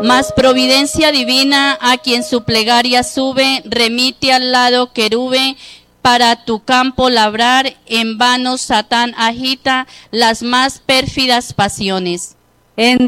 Mas providencia divina, a quien su plegaria sube, remite al lado querube, para tu campo labrar, en vano Satán agita las más pérfidas pasiones.